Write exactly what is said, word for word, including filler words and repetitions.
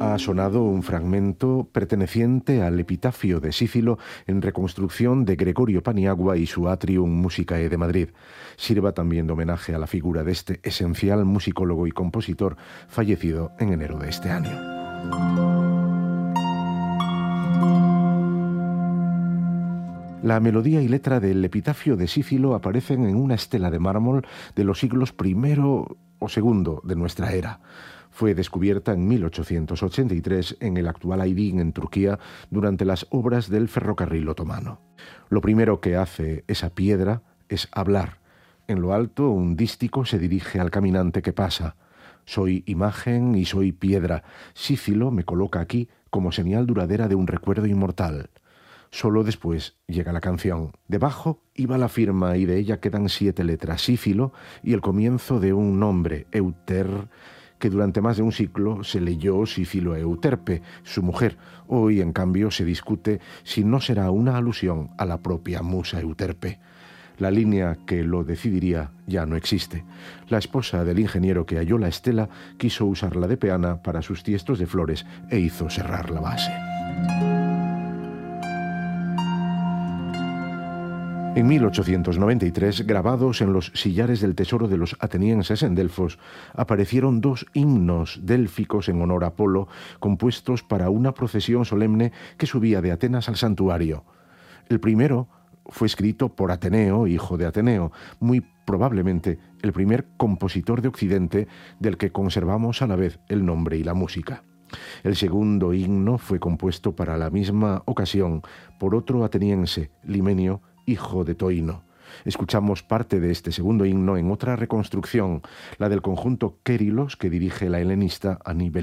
Ha sonado un fragmento perteneciente al epitafio de Sífilo en reconstrucción de Gregorio Paniagua y su Atrium Musicae de Madrid. Sirva también de homenaje a la figura de este esencial musicólogo y compositor fallecido en enero de este año. La melodía y letra del epitafio de Sífilo aparecen en una estela de mármol de los siglos primero o segundo de nuestra era. Fue descubierta en mil ochocientos ochenta y tres en el actual Aydin, en Turquía, durante las obras del ferrocarril otomano. Lo primero que hace esa piedra es hablar. En lo alto, un dístico se dirige al caminante que pasa. Soy imagen y soy piedra. Sífilo me coloca aquí como señal duradera de un recuerdo inmortal. Solo después llega la canción. Debajo iba la firma y de ella quedan siete letras, Sífilo, y el comienzo de un nombre, Euter, que durante más de un siglo se leyó Sífilo Euterpe, su mujer. Hoy, en cambio, se discute si no será una alusión a la propia musa Euterpe. La línea que lo decidiría ya no existe. La esposa del ingeniero que halló la estela quiso usarla de peana para sus tiestos de flores e hizo cerrar la base. En mil ochocientos noventa y tres, grabados en los sillares del tesoro de los atenienses en Delfos, aparecieron dos himnos délficos en honor a Apolo, compuestos para una procesión solemne que subía de Atenas al santuario. El primero fue escrito por Ateneo, hijo de Ateneo, muy probablemente el primer compositor de Occidente del que conservamos a la vez el nombre y la música. El segundo himno fue compuesto para la misma ocasión por otro ateniense, Limenio, hijo de Toino. Escuchamos parte de este segundo himno en otra reconstrucción, la del conjunto Quérilos que dirige la helenista Annie Belli.